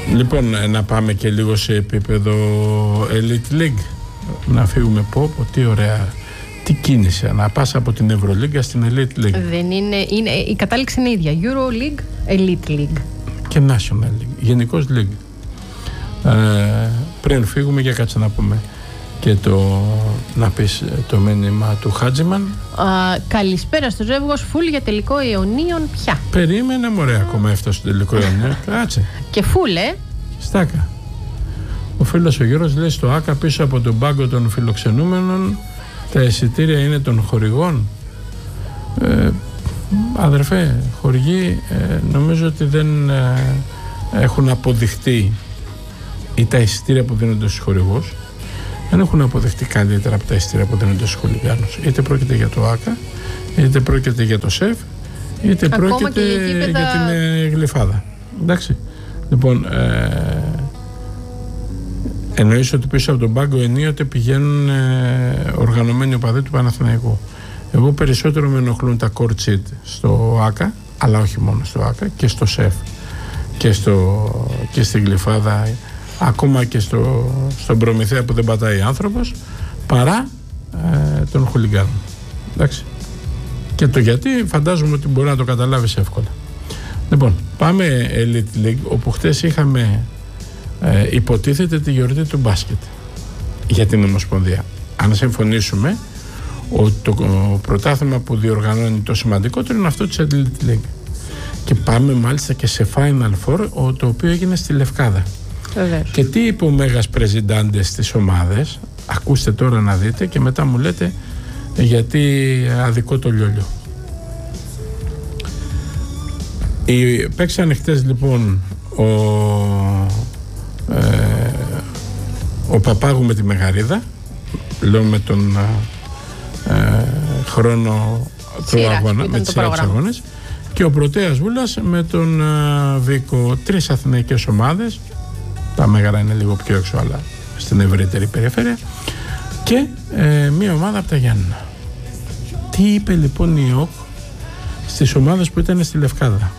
Λοιπόν, να πάμε και λίγο σε επίπεδο Elite League. Να φύγουμε, τι ωραία, τι κίνηση. Να πας από την Ευρωλίγκα στην Elite League. Δεν είναι, η κατάληξη είναι ίδια. Euro League, Elite League. Και National League, γενικώς League. Πριν φύγουμε, για κάτσε να πούμε και να πεις το μήνυμα του Χάτζημαν. Καλησπέρα στο ζεύγος, φουλ για τελικό Ιωνίων πια. Περίμενε μωρέ, ακόμα έφτασε στο τελικό Ιωνίων. Κάτσε. Και φουλ, Στάκα. Ο φίλος ο Γιώργος λέει στο ΆΚΑ πίσω από τον πάγκο των φιλοξενούμενων τα εισιτήρια είναι των χορηγών. Αδερφέ, χορηγοί νομίζω ότι δεν έχουν αποδειχτεί, ή τα εισιτήρια που δίνονται στους χορηγούς δεν έχουν αποδειχτεί καλύτερα από τα εισιτήρια που δίνονται στους χулιγάνους. Είτε πρόκειται για το ΆΚΑ, είτε πρόκειται για το ΣΕΦ, είτε ακόμα πρόκειται για την Γλυφάδα. Εντάξει. Λοιπόν, εννοείς ότι πίσω από τον πάγκο ενίοτε πηγαίνουν οργανωμένοι οπαδοί του Παναθηναϊκού. Εγώ περισσότερο με ενοχλούν τα court seat στο ΆΚΑ, αλλά όχι μόνο στο ΆΚΑ, και στο ΣΕΦ και στην Γλυφάδα, ακόμα και στον Προμηθέα που δεν πατάει άνθρωπος, παρά των χουλιγκάνων. Εντάξει. Και το γιατί φαντάζομαι ότι μπορεί να το καταλάβεις εύκολα. Λοιπόν, πάμε Elite League, όπου χτες είχαμε υποτίθεται τη γιορτή του μπάσκετ για την Ομοσπονδία. Αν συμφωνήσουμε ότι το πρωτάθλημα που διοργανώνει το σημαντικότερο είναι αυτό της Elite League. Και πάμε μάλιστα και σε Final Four, το οποίο έγινε στη Λευκάδα. Βεβαίως. Και τι είπε ο Μέγας Πρεζιντάντες στις ομάδες, ακούστε τώρα να δείτε και μετά μου λέτε γιατί αδικό το λιόλιο. Παίξανε χτες λοιπόν ο Παπάγου με τη Μεγαρίδα, λέω με τον χρόνο του αγώνα, με τις αγώνες, και ο Πρωτέας Βούλας με τον Βίκο. 3 αθηναϊκές ομάδες, τα Μέγαρα είναι λίγο πιο έξω αλλά στην ευρύτερη περιφέρεια, και μία ομάδα από τα Γιάννηνα. Τι είπε λοιπόν η ΟΚ στις ομάδες που ήταν στη Λευκάδα?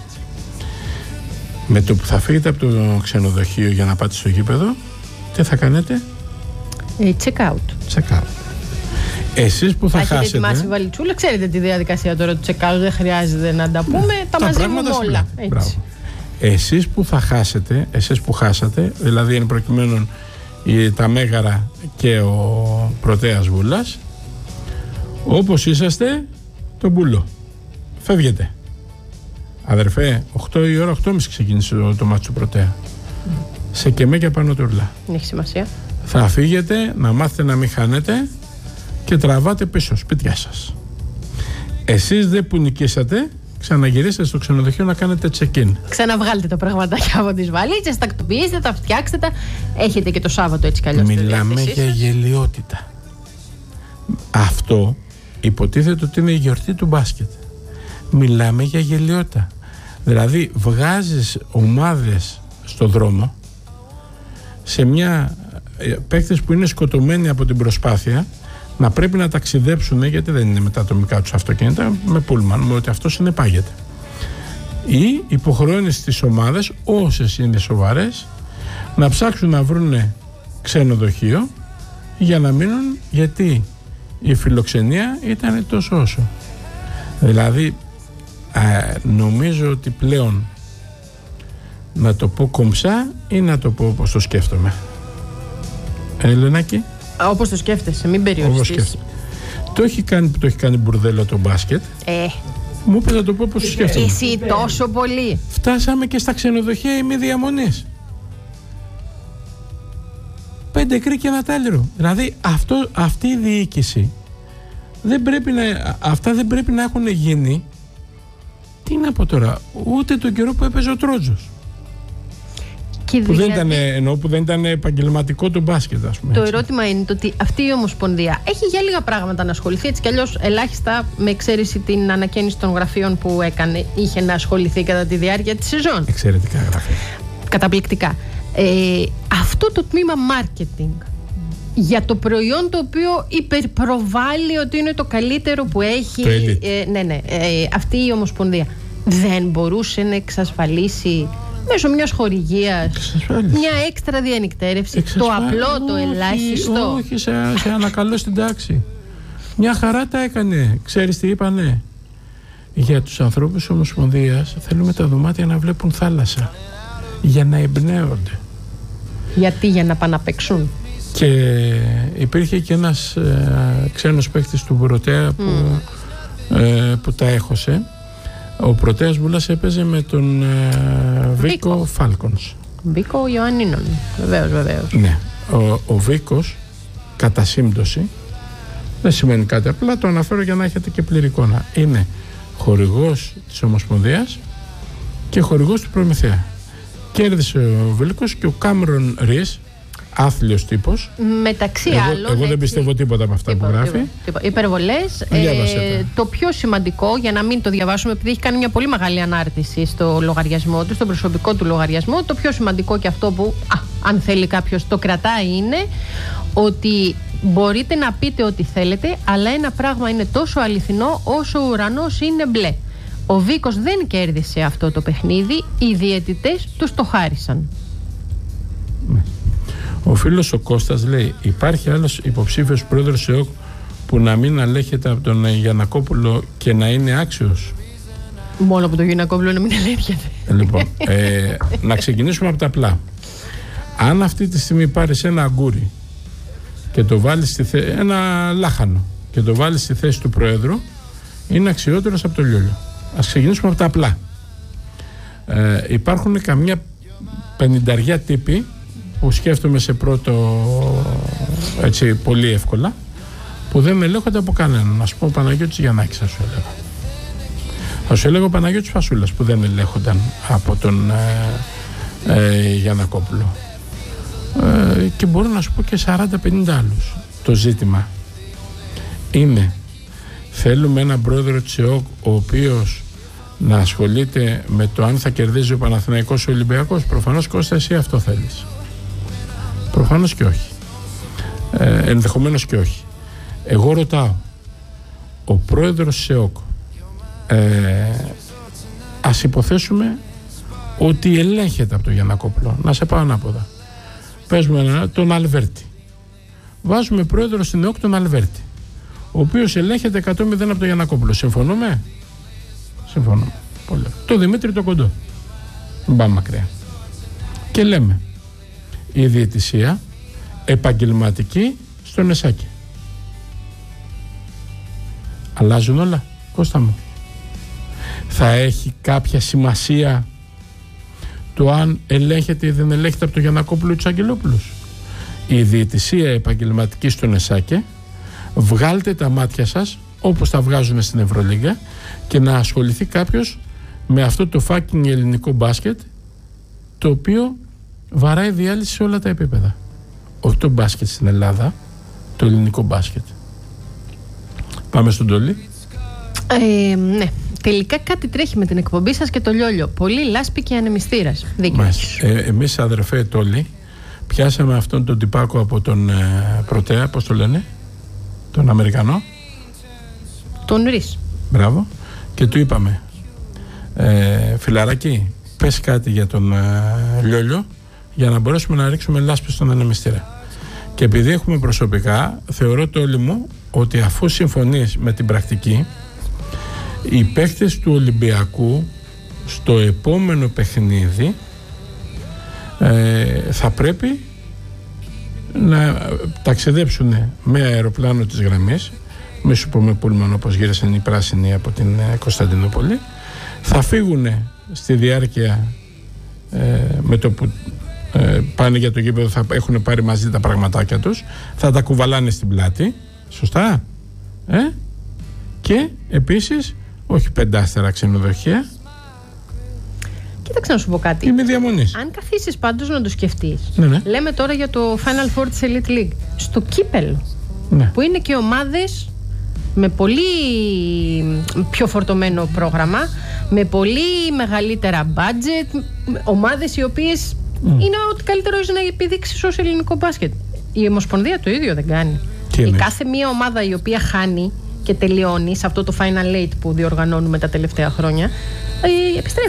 Με το που θα φύγετε από το ξενοδοχείο για να πάτε στο γήπεδο, τι θα κάνετε? Check out. Εσείς που θα χάσετε. Έχετε ετοιμάσει βαλιτσούλα, ξέρετε τη διαδικασία τώρα του check out, δεν χρειάζεται να τα πούμε, τα μαζεύουμε όλα. Εσείς που θα χάσετε, εσείς που χάσατε, δηλαδή είναι προκειμένου τα Μέγαρα και ο Πρωτέας Βούλας, όπως είσαστε τον Πούλο, φεύγετε. Αδερφέ, 8 η ώρα, 8.30 ξεκίνησε το μάτσο του Πρωτέα. Σε Κεμέκια πάνω τουρλά. Έχει σημασία. Θα φύγετε, να μάθετε να μην χάνετε και τραβάτε πίσω σπίτια σας. Εσείς δε που νικήσατε, ξαναγυρίστε στο ξενοδοχείο να κάνετε check-in. Ξαναβγάλετε τα πραγματάκια από τις βαλίτσες, τα κτοποιήστε, τα φτιάξτε τα. Έχετε και το Σάββατο έτσι κι αλλιώς. Μιλάμε για γελιότητα. Αυτό υποτίθεται ότι είναι η γιορτή του μπάσκετ. Μιλάμε για γελιότητα. Δηλαδή βγάζεις ομάδες στο δρόμο, σε μια παίκτες που είναι σκοτωμένοι από την προσπάθεια να πρέπει να ταξιδέψουν, γιατί δεν είναι με τα ατομικά τους αυτοκίνητα, με πούλμαν, με ότι αυτό συνεπάγεται. Ή υποχρεώνεις τις ομάδες, όσες είναι σοβαρές, να ψάξουν να βρουν ξενοδοχείο για να μείνουν, γιατί η φιλοξενία ήταν τόσο όσο. Δηλαδή νομίζω ότι πλέον, να το πω κομψά ή να το πω όπως το σκέφτομαι? Ελενάκη. Όπως το σκέφτεσαι, μην περιοριστείς. Το έχει κάνει μπουρδέλο το μπάσκετ. Μου είπε να το πω όπως το σκέφτομαι. Εσύ τόσο πολύ. Φτάσαμε και στα ξενοδοχεία ημιδιαμονής. 5 κρί και ένα τάλιρο. Δηλαδή αυτή η διοίκηση αυτά δεν πρέπει να έχουν γίνει. Τι να πω τώρα, ούτε τον καιρό που έπαιζε ο Τρότζος. Που δεν ήταν επαγγελματικό το μπάσκετ, ας πούμε. Το ερώτημα είναι το ότι αυτή η Ομοσπονδία έχει για λίγα πράγματα να ασχοληθεί, έτσι κι αλλιώς ελάχιστα, με εξαίρεση την ανακαίνιση των γραφείων που είχε να ασχοληθεί κατά τη διάρκεια της σεζόν. Εξαιρετικά γραφεία. Καταπληκτικά. Αυτό το τμήμα marketing για το προϊόν το οποίο υπερπροβάλλει ότι είναι το καλύτερο που έχει αυτή η Ομοσπονδία, δεν μπορούσε να εξασφαλίσει μέσω μιας χορηγίας, μια έξτρα διανυκτέρευση, το απλό, το ελάχιστο. Όχι, σε ανακαλώ στην τάξη. Μια χαρά τα έκανε. Ξέρεις τι είπανε? Για τους ανθρώπους της Ομοσπονδίας θέλουμε τα δωμάτια να βλέπουν θάλασσα, για να εμπνέονται. Γιατί? Για να πάνε να παίξουν. Και υπήρχε και ένας ξένος παίκτης του Πρωτέα που τα έχωσε. Ο Πρωτέας Βούλας έπαιζε με τον Βίκο Φάλκονς. Βίκο Ιωαννίνων, βεβαίως. Ναι. Ο Βίκος, κατά σύμπτωση, δεν σημαίνει κάτι, απλά το αναφέρω για να έχετε και πλήρη εικόνα. Είναι χορηγός της Ομοσπονδίας και χορηγός του Προμηθέα. Κέρδισε ο Βίλκος και ο Κάμερον Ρίς, άθλιος τύπος. Μεταξύ άλλων. Εγώ δεν πιστεύω τίποτα από αυτά που γράφει. Υπερβολές. Το πιο σημαντικό, για να μην το διαβάσουμε, επειδή έχει κάνει μια πολύ μεγάλη ανάρτηση στο λογαριασμό του, στον προσωπικό του λογαριασμό, το πιο σημαντικό και αυτό που, αν θέλει κάποιος, το κρατάει, είναι ότι μπορείτε να πείτε ό,τι θέλετε, αλλά ένα πράγμα είναι τόσο αληθινό όσο ο ουρανός είναι μπλε. Ο Βίκος δεν κέρδισε αυτό το παιχνίδι, οι διαιτητές τους το χάρισαν. Ο φίλος ο Κώστας λέει: υπάρχει άλλος υποψήφιος πρόεδρος ΕΟΚ που να μην αλέχεται από τον Γιαννακόπουλο και να είναι άξιος? Μόνο από τον Γιαννακόπουλο να μην αλέχεται. Λοιπόν, να ξεκινήσουμε από τα απλά. Αν αυτή τη στιγμή πάρεις ένα αγκούρι και το βάλεις ένα λάχανο και το βάλεις στη θέση του Προέδρου, είναι αξιότερος από το Λιόλιο. Ας ξεκινήσουμε από τα απλά. Υπάρχουν καμιά 50 τύποι που σκέφτομαι σε πρώτο, έτσι, πολύ εύκολα, που δεν ελέγχονται από κανέναν. Να σου πω ο Παναγιώτης Γιαννάκης, θα σου έλεγα. Θα σου έλεγα ο Παναγιώτης Φασούλας, που δεν ελέγχονταν από τον Γιαννακόπουλο. Και μπορώ να σου πω και 40-50 άλλους. Το ζήτημα είναι, θέλουμε έναν πρόεδρο της ΕΟΚ ο οποίος να ασχολείται με το αν θα κερδίζει ο Παναθηναϊκός ο Ολυμπιακός? Προφανώς, Κώστα, εσύ αυτό θέλεις. Προφανώς και όχι. Ενδεχομένως και όχι. Εγώ ρωτάω, ο πρόεδρος της ΕΟΚ, ας υποθέσουμε ότι ελέγχεται από τον Γιαννακόπουλο. Να σε πάω ανάποδα. Παίζουμε τον Αλβέρτη. Βάζουμε πρόεδρο στην ΕΟΚ τον Αλβέρτη, ο οποίος ελέγχεται 100-0 από τον Γιαννακόπουλο. Συμφωνούμε? Συμφωνούμε. Πολύ. Το Δημήτρη το Κοντό. Μην πάμε μακριά. Και λέμε, η διαιτησία επαγγελματική στον Εσάκη. Αλλάζουν όλα, Κώστα μου? Θα έχει κάποια σημασία το αν ελέγχεται ή δεν ελέγχεται από τον Γιαννακόπουλο ή τους Αγγελόπουλους? Η διαιτησία επαγγελματική στον Εσάκη, βγάλτε τα μάτια σας όπως τα βγάζουν στην Ευρωλίγκα και να ασχοληθεί κάποιος με αυτό το fucking ελληνικό μπάσκετ, το οποίο βαράει διάλυση σε όλα τα επίπεδα. Όχι το μπάσκετ στην Ελλάδα, το ελληνικό μπάσκετ. Πάμε στον Τόλι. Ναι. Τελικά κάτι τρέχει με την εκπομπή σας και το Λιόλιο. Πολύ λάσπη και ανεμιστήρας. Εμείς, αδερφέ Τόλι, πιάσαμε αυτόν τον τυπάκο από τον Πρωτέα, πώς το λένε, τον Αμερικανό, τον Ρίς. Μπράβο. Και του είπαμε, φιλαράκι, πες κάτι για τον Λιόλιο, για να μπορέσουμε να ρίξουμε λάσπη στον ανεμιστήρα. Και επειδή έχουμε προσωπικά, θεωρώ Τόλι μου ότι αφού συμφωνείς με την πρακτική, οι παίκτες του Ολυμπιακού στο επόμενο παιχνίδι θα πρέπει να ταξιδέψουν με αεροπλάνο της γραμμής, μη σου πω με πούλμαν όπως γύρισαν οι πράσινοι από την Κωνσταντινούπολη. Θα φύγουν στη διάρκεια με το που πάνε για το γήπεδο, θα έχουν πάρει μαζί τα πραγματάκια τους, θα τα κουβαλάνε στην πλάτη, σωστά, και επίσης όχι 5 ξενοδοχεία. Κοίταξε να σου πω κάτι. Είμαι διαμονής. Αν καθίσεις πάντως να το σκεφτείς, ναι. Λέμε τώρα για το Final Four της Elite League, στο κύπελο, ναι, που είναι και ομάδες με πολύ πιο φορτωμένο πρόγραμμα, με πολύ μεγαλύτερα budget, ομάδες οι οποίες είναι ό,τι καλύτερο έχεις να επιδείξεις ως ελληνικό μπάσκετ. Η Ομοσπονδία το ίδιο δεν κάνει. Η κάθε μία ομάδα η οποία χάνει και τελειώνει σε αυτό το Final Eight που διοργανώνουμε τα τελευταία χρόνια, επιστρέφει.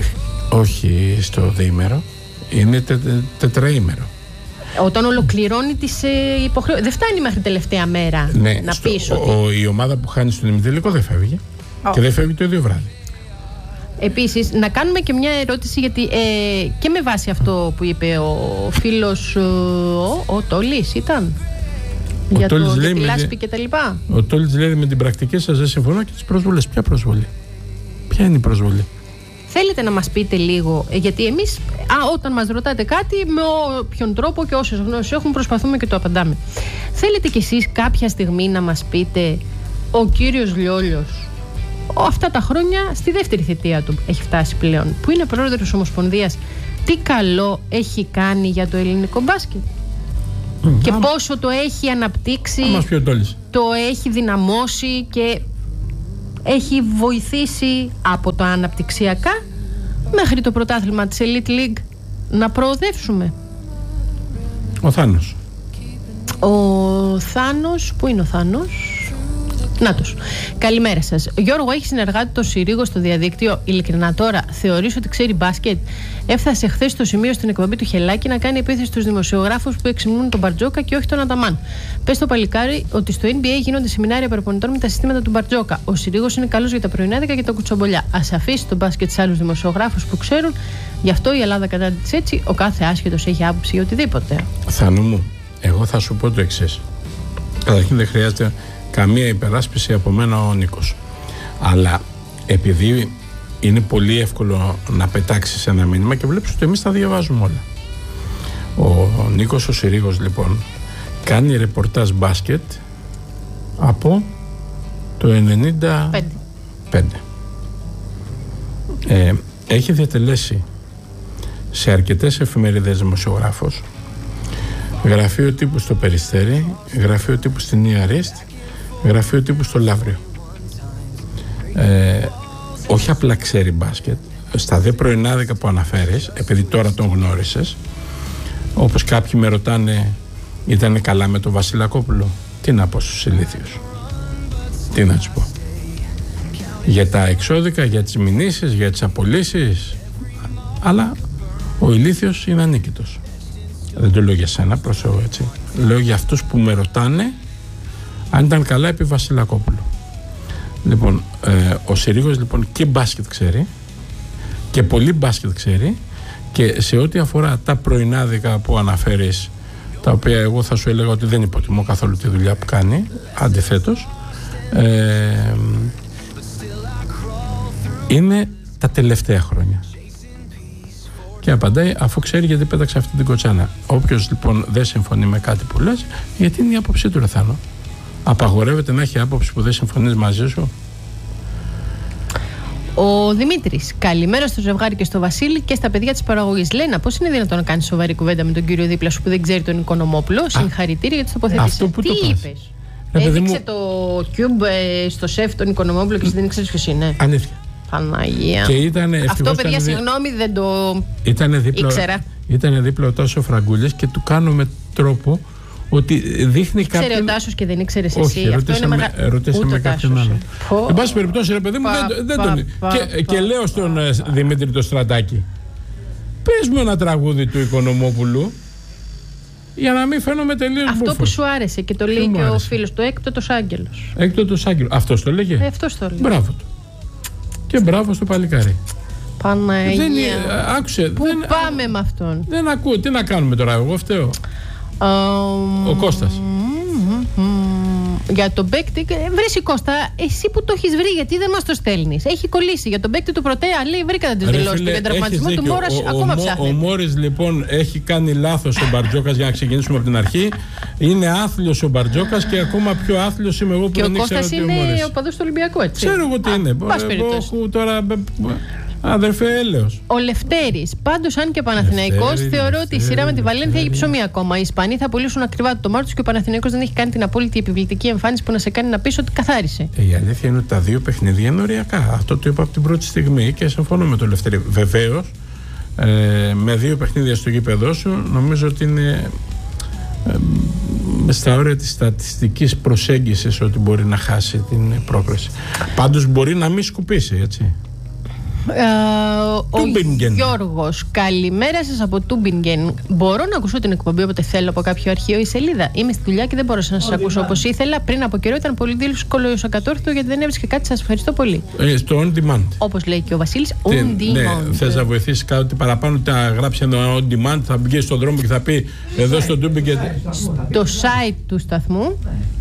Όχι στο διήμερο, είναι τετραήμερο. Όταν ολοκληρώνει τις υποχρεώσεις. Δεν φτάνει μέχρι τελευταία μέρα να πεις ότι... Η ομάδα που χάνει στον ημιτελικό δεν φεύγει. Και δεν φεύγει το ίδιο βράδυ. Επίσης, να κάνουμε και μια ερώτηση, γιατί και με βάση αυτό που είπε ο φίλος ο Τόλης ήταν για τη λάσπη και τα λοιπά. Ο Τόλης λέει με την πρακτική σας δεν συμφωνώ και τις προσβολές. Ποια προσβολή? Ποια είναι η προσβολή? Θέλετε να μας πείτε λίγο, γιατί εμείς όταν μας ρωτάτε κάτι, με όποιον τρόπο και όσες γνώσεις έχουμε προσπαθούμε και το απαντάμε. Θέλετε κι εσείς κάποια στιγμή να μας πείτε, ο κύριος Λιόλιος αυτά τα χρόνια στη δεύτερη θητεία του έχει φτάσει πλέον, που είναι πρόεδρος Ομοσπονδίας, τι καλό έχει κάνει για το ελληνικό μπάσκετ και πόσο το έχει αναπτύξει, το έχει δυναμώσει και έχει βοηθήσει από τα αναπτυξιακά μέχρι το πρωτάθλημα της Elite League να προοδεύσουμε. Ο Θάνος. Ο Θάνος, πού είναι ο Θάνος? Νάτος. Καλημέρα σας. Γιώργο, έχει συνεργάτη το Συρίγο στο διαδίκτυο. Ειλικρινά τώρα, θεωρείς ότι ξέρει μπάσκετ? Έφτασε χθες στο σημείο στην εκπομπή του Χελάκη να κάνει επίθεση στους δημοσιογράφους που εξυμνούν τον Μπαρτζόκα και όχι τον Αταμάν. Πες στο παλικάρι ότι στο NBA γίνονται σεμινάρια προπονητών με τα συστήματα του Μπαρτζόκα. Ο Συρίγος είναι καλός για τα πρωινάδικα και τα κουτσομπολιά. Ας αφήσει τον μπάσκετ σε άλλους δημοσιογράφους που ξέρουν. Γι' αυτό η Ελλάδα κατά τη έτσι, ο κάθε άσχετος έχει άποψη για οτιδήποτε. Θάνο μου, εγώ θα σου πω το εξής. Καταρχήν δεν χρειάζεται καμία υπεράσπιση από μένα ο Νίκος. Αλλά επειδή είναι πολύ εύκολο να πετάξεις ένα μήνυμα και βλέπεις ότι εμείς τα διαβάζουμε όλα. Ο Νίκος ο Συρίγος λοιπόν κάνει ρεπορτάζ μπάσκετ από το 95. Έχει διατελέσει σε αρκετές εφημερίδες δημοσιογράφος, γραφείο τύπου στο Περιστέρι, γραφείο τύπου στην Ιαρίστ, γραφείο τύπου στο Λαύριο. Όχι απλά ξέρει μπάσκετ. Στα δε πρωινάδικα που αναφέρεις, επειδή τώρα τον γνώρισες, όπως κάποιοι με ρωτάνε, ήταν καλά με τον Βασιλακόπουλο? Τι να πω στους ηλίθιους? Τι να τους πω? Για τα εξώδικα, για τις μηνύσεις, για τις απολύσεις. Αλλά ο ηλίθιος είναι ανίκητος. Δεν το λέω για σένα, προσέχω έτσι. Λέω για αυτούς που με ρωτάνε αν ήταν καλά επί Βασιλακόπουλου. Λοιπόν, ο Συρίγος λοιπόν και μπάσκετ ξέρει και πολύ μπάσκετ ξέρει, και σε ό,τι αφορά τα πρωινάδικα που αναφέρεις, τα οποία εγώ θα σου έλεγα ότι δεν υποτιμώ καθόλου τη δουλειά που κάνει, αντιθέτως, είναι τα τελευταία χρόνια. Και απαντάει αφού ξέρει γιατί πέταξε αυτή την κοτσάνα. Όποιος λοιπόν δεν συμφωνεί με κάτι που λες, γιατί είναι η άποψή του, ρε Θάνο? Απαγορεύεται να έχει άποψη που δεν συμφωνείς μαζί σου? Ο Δημήτρης, καλημέρα στο ζευγάρι και στο Βασίλη και στα παιδιά της παραγωγής. Λένα, πώς είναι δυνατόν να κάνεις σοβαρή κουβέντα με τον κύριο δίπλα σου που δεν ξέρει τον Οικονομόπουλο? Συγχαρητήρια για τις τοποθετήσεις. Τι είπες? Έδειξε το Cube στο σεφ τον Οικονομόπουλο και εσύ δεν ξέρεις ποιος είναι? Αλήθεια. Παναγία. Αυτό, παιδιά, συγγνώμη, δεν το ήξερα. Ήταν δίπλα ο Τάσος Φραγκούλης και του κάνω με τρόπο ότι δείχνει κάποιον... Ήξερε ο Τάσος και δεν ήξερες εσύ? Όχι, ρωτήσε με κάποιον άλλο. Εν πάση περιπτώσει, ρε παιδί μου, δεν τον... Και λέω στον Δημήτρη το Στρατάκη, πες μου ένα τραγούδι του Οικονομόπουλου για να μην φαίνομαι τελείως μπούφος. Αυτό που σου άρεσε και το λέει και ο φίλος του, Έκτοτος Άγγελος. Έκτοτος Άγγελος. Αυτός το λέγε? Αυτός το λέγε. Μπράβο του. Και μπράβο στο παλικάρι. Παναγία. Άκουσε. Πού πάμε με αυτόν? Δεν ακούω. Τι να κάνουμε τώρα, εγώ φταίω. Ο Κώστας. Για τον παίκτη, βρέσει Κώστα, εσύ που το έχεις βρει, γιατί δεν μας το στέλνεις? Έχει κολλήσει για τον παίκτη του Πρωτέα, λέει βρήκατε τις δηλώσεις του για τον τραυματισμό του Μόρας, ακόμα ψάχνει. Ο Μόρις λοιπόν έχει κάνει λάθος ο Μπαρτζόκας, για να ξεκινήσουμε από την αρχή. Είναι άθλιος ο Μπαρτζόκας και ακόμα πιο άθλιος είμαι εγώ που δεν ήξερα ότι ο Μόρις. Και ο Κώστας είναι ο παδός του Ολυμπιακού, έτσι? Ξέρω εγώ τι είναι. Τώρα... Αδερφέ, έλεος. Ο Λευτέρης. Πάντως, αν και Παναθηναϊκός, θεωρώ ότι η σειρά με τη Βαλένθια έχει ψωμί ακόμα. Οι Ισπανοί θα πουλήσουν ακριβά το μάτι τους και ο Παναθηναϊκός δεν έχει κάνει την απόλυτη επιβλητική εμφάνιση που να σε κάνει να πεις ότι καθάρισε. Η αλήθεια είναι ότι τα δύο παιχνίδια είναι οριακά. Αυτό το είπα από την πρώτη στιγμή και συμφωνώ με τον Λευτέρη. Βεβαίως, με δύο παιχνίδια στο γήπεδό σου, νομίζω ότι είναι στα όρια της στατιστικής προσέγγισης ότι μπορεί να χάσει την πρόκριση. Πάντως, μπορεί να μην σκουπίσει, έτσι. Ο Γιώργος, καλημέρα σας από Τούμπινγκεν. Μπορώ να ακούσω την εκπομπή όποτε θέλω από κάποιο αρχείο ή σελίδα? Είμαι στη δουλειά και δεν μπορούσα να σας ακούσω όπως ήθελα. Πριν από καιρό ήταν πολύ δύσκολο ως ακατόρθωτο γιατί δεν έβρισκα κάτι. Σας ευχαριστώ πολύ. Στο on demand. Όπως λέει και ο Βασίλης, on demand. Ναι, θες να βοηθήσεις κάτι παραπάνω, να γράψει ένα on demand, θα βγει στον δρόμο και θα πει εδώ στο Τούμπινγκεν. Το site του σταθμού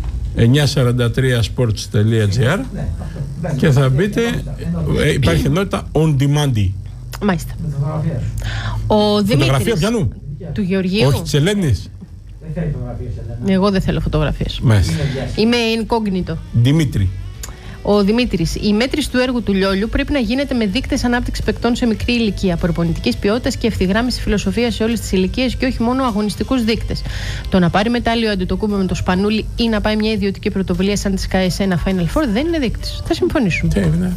943sports.gr και θα μπείτε, υπάρχει ενότητα on demand. Μάλιστα. Ο Δημήτρης του Γεωργίου. Όχι της Ελένης. Εγώ δεν θέλω φωτογραφίες. Είμαι incognito. Δημήτρη. Ο Δημήτρης, η μέτρηση του έργου του Λιόλιου πρέπει να γίνεται με δείκτες ανάπτυξης παικτών σε μικρή ηλικία, προπονητικής ποιότητας και ευθυγράμμιση φιλοσοφίας σε όλες τις ηλικίες και όχι μόνο αγωνιστικούς δείκτες. Το να πάρει μετάλλιο Αντετοκούμπο με το Σπανούλι ή να πάει μια ιδιωτική πρωτοβουλία σαν τη Sky σε ένα Final Four δεν είναι δείκτες. Θα συμφωνήσουμε.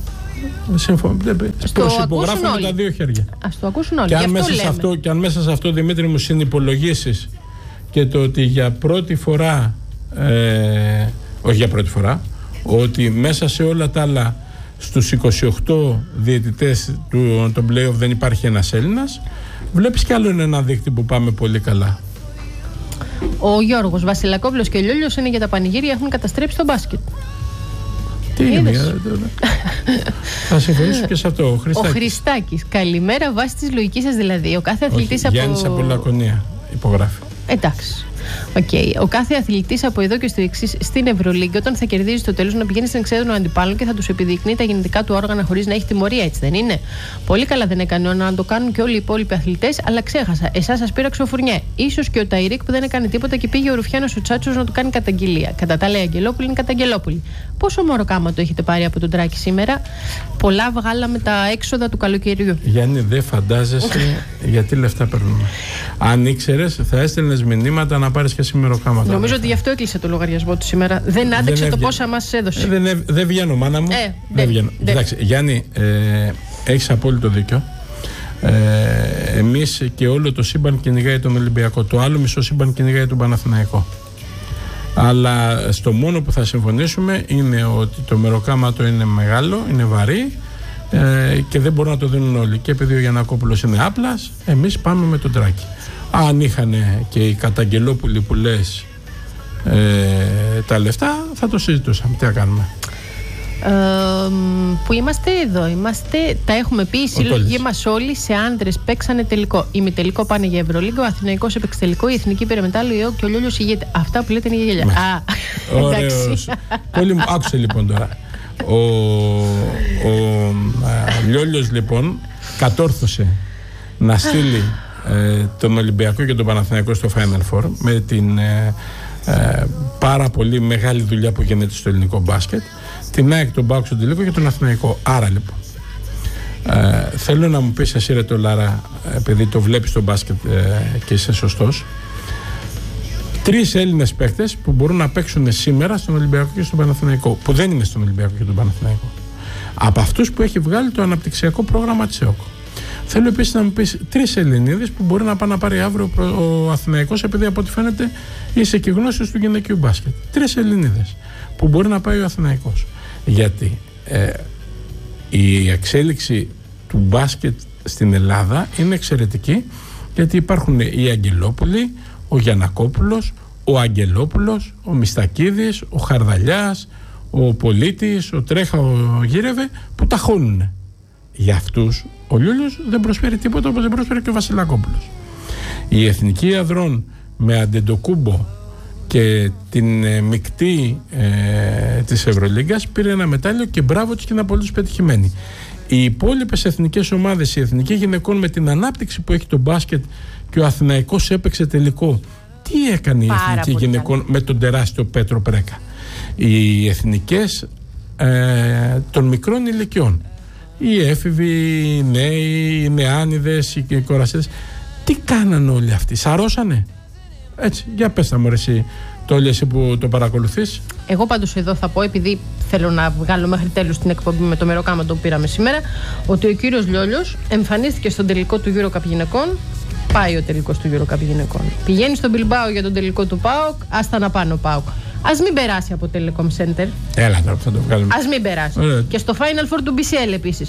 Προσυπογράφω με τα δύο χέρια. Ας το ακούσουν όλοι. Και αν μέσα σε αυτό, Δημήτρη μου, συνυπολογίσεις και το ότι για πρώτη φορά, όχι για πρώτη φορά, ότι μέσα σε όλα τα άλλα στους 28 διαιτητές των play-off δεν υπάρχει ένας Έλληνας, βλέπεις κι άλλο ένα δείκτη που πάμε πολύ καλά. Ο Γιώργος, Βασιλακόπουλος και ο Λιόλιος είναι για τα πανηγύρια, έχουν καταστρέψει το μπάσκετ. Τι είναι, θα συμφωνήσω και σε αυτό. Ο Χριστάκης, καλημέρα, βάσει της λογικής σας δηλαδή. Ο κάθε αθλητής από... Γιάννης από Λακωνία υπογράφει. Εντάξει. Okay. Ο κάθε αθλητής από εδώ και στο εξής στην Ευρωλίγκη, όταν θα κερδίζει στο τέλος, να πηγαίνει στην εξέδρα των αντιπάλων και θα τους επιδεικνύει τα γεννητικά του όργανα χωρίς να έχει τιμωρία, έτσι δεν είναι? Πολύ καλά δεν έκανε να το κάνουν και όλοι οι υπόλοιποι αθλητές, αλλά ξέχασα. Εσάς σας πήραξε ο Φουρνιέ. Ίσως και ο Ταϊρίκ που δεν έκανε τίποτα και πήγε ο Ρουφιάνος ο Τσάτσος να του κάνει καταγγελία. Κατά τα λέει Αγγελόπουλη είναι καταγγελόπουλη. Πόσο μωροκάμα το έχετε πάρει από τον Τράκη σήμερα? Πολλά βγάλαμε τα έξοδα του καλοκαιριού. Γιάννη, δεν φαντάζεσαι γιατί λεφτά παίρνουμε. Αν ήξερες, θα έστελνες μηνύματα να πάρεις και σήμερα κάματα. Νομίζω ότι γι' αυτό έκλεισε το λογαριασμό του σήμερα. Δεν άντεξε το πόσα μας έδωσε. Δεν βγαίνω, μάνα μου. Δεν βγαίνω. Εντάξει, Γιάννη, έχεις απόλυτο δίκιο. Εμείς και όλο το σύμπαν κυνηγάει τον Ολυμπιακό. Το άλλο μισό σύμπαν κυνηγάει τον Παναθηναϊκό. Αλλά στο μόνο που θα συμφωνήσουμε είναι ότι το μεροκάματο είναι μεγάλο, είναι βαρύ και δεν μπορούν να το δίνουν όλοι. Και επειδή ο Γιαννακόπουλος είναι άπλας, εμείς πάμε με τον Τράκη. Αν είχαν και οι καταγγελόπουλοι που λες τα λεφτά, θα το συζητούσαμε. Τι θα κάνουμε? Που είμαστε εδώ, τα έχουμε πει, οι σύλλογοι μας όλοι σε άντρες παίξανε τελικό. Ημιτελικό πάνε για Ευρωλίγκα, ο Αθηναϊκός έπαιξε τελικό, η Εθνική πήρε μετάλλιο και ο Λιόλιος ηγείται. Αυτά που λέτε είναι για γέλια. Ωραίος. Πολύ μου άκουσε λοιπόν τώρα. Ο Λιόλιος λοιπόν κατόρθωσε να στείλει τον Ολυμπιακό και τον Παναθηναϊκό στο Final Four με την πάρα πολύ μεγάλη δουλειά που γίνεται στο ελληνικό μπάσκετ, την ΑΕΚ, τον ΠΑΟΚ στον τελικό και τον Αθηναϊκό. Άρα λοιπόν θέλω να μου πεις εσύ, ρε το Λάρα, επειδή το βλέπεις το μπάσκετ και είσαι σωστός, 3 Έλληνες παίκτες που μπορούν να παίξουν σήμερα στον Ολυμπιακό και στον Παναθηναϊκό, που δεν είναι στον Ολυμπιακό και τον Παναθηναϊκό, από αυτούς που έχει βγάλει το αναπτυξιακό πρόγραμμα της ΕΟΚ. Θέλω επίσης να μου πεις 3 Ελληνίδες που μπορεί να πάει να πάρει αύριο ο Αθηναϊκός, επειδή από ό,τι φαίνεται είσαι και γνώσιος του γυναικείου μπάσκετ. 3 Ελληνίδες που μπορεί να πάει ο Αθηναϊκός. Γιατί η εξέλιξη του μπάσκετ στην Ελλάδα είναι εξαιρετική, γιατί υπάρχουν οι Αγγελόπουλοι, ο Γιαννακόπουλος, ο Αγγελόπουλος, ο Μιστακίδης, ο Χαρδαλιάς, ο Πολίτης, ο Τρέχα, ο Γύρευε, που τα χώνουν. Για αυτούς ο Λιόλιος δεν προσφέρει τίποτα, όπως δεν προσφέρει και ο Βασιλακόπουλος. Η Εθνική Αδρών με Αντετοκούμπο και την μεικτή της Ευρωλίγκας πήρε ένα μετάλλιο και μπράβο τους και είναι απολύτως πετυχημένοι. Οι υπόλοιπες εθνικές ομάδες, η Εθνική Γυναικών με την ανάπτυξη που έχει το μπάσκετ και ο Αθηναϊκός έπαιξε τελικό, τι έκανε η Εθνική Γυναικών με τον τεράστιο Πέτρο Πρέκα? Οι εθνικές των μικρών ηλικιών, οι έφηβοι, οι νέοι, οι νεάνιδες, οι κορασίδες, τι κάνανε όλοι αυτοί? Σαρώσανε? Έτσι, για πες τα μου εσύ, Τόλια, εσύ που το παρακολουθείς. Εγώ πάντως εδώ θα πω, επειδή θέλω να βγάλω μέχρι τέλους την εκπομπή με το μεροκάμα το πήραμε σήμερα, ότι ο κύριος Λιόλιος εμφανίστηκε στον τελικό του EuroCup γυναικών. Πάει ο τελικός του EuroCup γυναικών. Πηγαίνει στον Μπιλμπάο για τον τελικό του ΠΑΟΚ. Άστα να πάνω ΠΑΟΚ. Ας μην περάσει από Telecom Center. Έλα τώρα που θα το βγάλουμε. Ας μην περάσει. Και στο Final Four του BCL επίσης.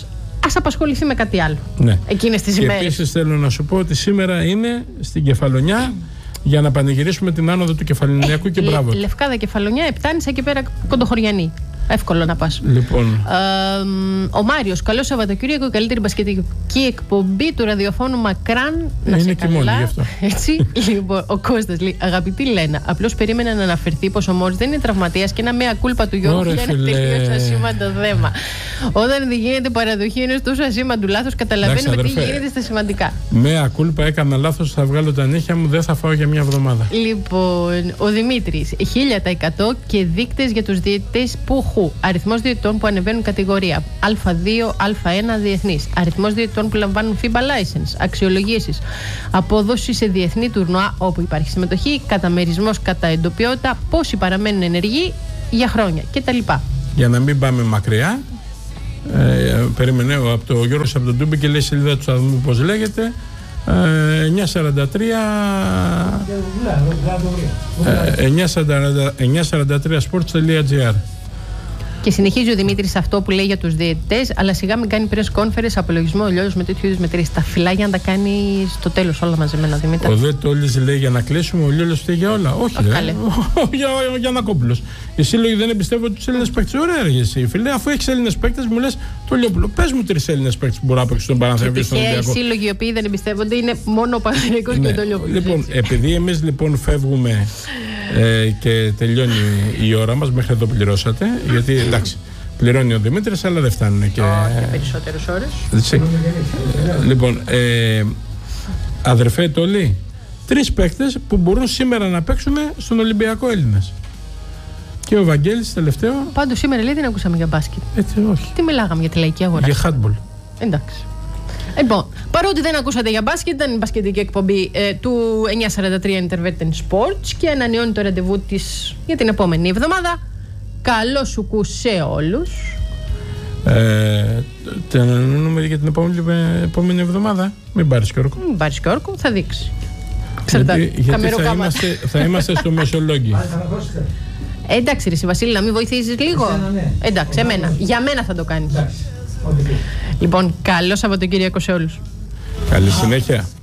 ας απασχοληθεί με κάτι άλλο. Ναι. Εκείνες τις ημέρες. Και επίσης θέλω να σου πω ότι σήμερα είναι στην Κεφαλονιά για να πανηγυρίσουμε την άνοδο του Κεφαλονιακού και μπράβο. Λευκάδα Κεφαλονιά, Επτάνησα και πέρα Κοντοχωριανή. Εύκολο να πας. Λοιπόν. Ο Μάριος, καλό Σαββατοκύριακο, η καλύτερη μπασκετική εκπομπή του ραδιοφώνου μακράν. Να είναι σε και μόνη γι' αυτό. Έτσι. Λοιπόν, ο Κώστας λέει: αγαπητή Λένα, απλώς περίμενα να αναφερθεί πως ο Μόρις δεν είναι τραυματίας και ένα μέα κούλπα του Γιώργου για ένα τελείως ασήμαντο θέμα. Όταν δεν γίνεται παραδοχή ενός τόσο ασήμαντου λάθος, καταλαβαίνουμε τι γίνεται στα σημαντικά. Μέα κούλπα, έκανα λάθος, θα βγάλω τα νύχια μου, δεν θα φάω για μια εβδομάδα. Λοιπόν, ο Δημήτρης, 1000% και δείκτες για τους διαιτητές που αριθμός διαιτητών που ανεβαίνουν κατηγορία Α2, Α1 διεθνής. Αριθμός διαιτητών που λαμβάνουν FIBA license. Αξιολογήσεις. Απόδοση σε διεθνή τουρνουά όπου υπάρχει συμμετοχή. Καταμερισμός κατά εντοπιότητα. Πόσοι παραμένουν ενεργοί για χρόνια κτλ. Για να μην πάμε μακριά, περίμενε από το Γιώργος από τον Τούμπη και λέει σελίδα του σταθμού πώς λέγεται. 943sports.gr. Και συνεχίζει ο Δημήτρης αυτό που λέει για τους διαιτητές, αλλά σιγά μην κάνει press conference, απολογισμό ο Λιόλιος με τέτοιου είδους μετρήσεις. Τα φυλάγια να τα κάνει στο τέλος όλα μαζεμένα, Δημήτρη. Ο Δε Τόλης λέει για να κλείσουμε, ο Λιόλιος φταίει για όλα. Όχι, για να κόμπλος. Οι σύλλογοι δεν εμπιστεύονται τους Έλληνες παίκτες. Ωραία, ρε, εσύ φίλε, αφού έχεις Έλληνες παίκτες, μου λες το Λιόπουλο. Πες μου 3 Έλληνες παίκτες που μπορούν να παίξουν στον Παναθηναϊκό στον Ολυμπιακό. Οι σύλλογοι οι οποίοι δεν εμπιστεύονται είναι μόνο ο Παναθηναϊκός και το Λιόπουλο. Λοιπόν, επειδή εμείς λοιπόν φεύγουμε και τελειώνει η ώρα μας, μέχρι εδώ πληρώσατε, γιατί εντάξει. Πληρώνει ο Δημήτρης, αλλά δεν φτάνουν και περισσότερες ώρες. Λοιπόν, αδερφέ Τόλη, 3 παίκτες που μπορούν σήμερα να παίξουν στον Ολυμπιακό Έλληνας. Και ο Βαγγέλης τελευταίο. Πάντως σήμερα λέει δεν ακούσαμε για μπάσκετ. Έτσι, όχι. Τι μιλάγαμε για τη λαϊκή αγορά. Για handball. Εντάξει. Λοιπόν, παρότι δεν ακούσατε για μπάσκετ, ήταν η μπασκετική εκπομπή του 943 Interverten Sports και ανανεώνει το ραντεβού της για την επόμενη εβδομάδα. Καλό σου κου σε όλους. Το ανανεώνουμε για την επόμενη εβδομάδα. Μην πάρεις και όρκο. Μην πάρεις και όρκο, θα δείξει. Γιατί θα είμαστε στο Μεσολόγγι. Εντάξει ρε Βασίλη, να μην βοηθήσεις λίγο. Εντάξει, για μένα θα το κάνεις. Λοιπόν, καλό Σαββατοκύριακο σε όλους. Καλή συνέχεια.